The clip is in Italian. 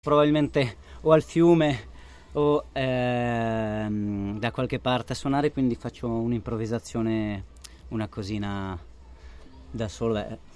probabilmente o al fiume o da qualche parte a suonare, quindi faccio un'improvvisazione, una cosina da solo.